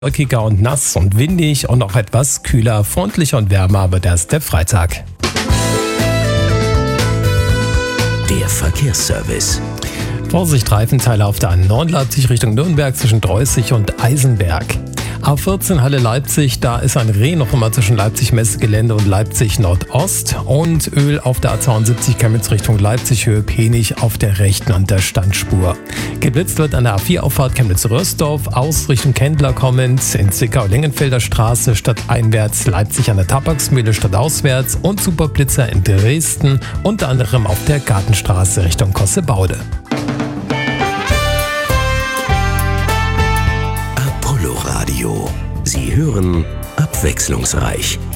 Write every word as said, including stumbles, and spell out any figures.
Wolkiger und nass und windig und auch etwas kühler, freundlicher und wärmer wird erst der Freitag. Der Verkehrsservice. Vorsicht, Reifenteile auf der A neun Leipzig Richtung Nürnberg zwischen Dreußig und Eisenberg. A vierzehn Halle Leipzig, da ist ein Reh noch immer zwischen Leipzig Messegelände und Leipzig Nordost. Und Öl auf der A zweiundsiebzig Chemnitz Richtung Leipzig Höhe Penich auf der rechten an der Standspur. Geblitzt wird an der A vier Auffahrt Chemnitz-Röhrsdorf, aus Richtung Kendler kommend, in Zwickau-Lengenfelder Straße stadteinwärts, Leipzig an der Tabaksmühle stadtauswärts und Superblitzer in Dresden, unter anderem auf der Gartenstraße Richtung Kossebaude. Radio. Sie hören abwechslungsreich.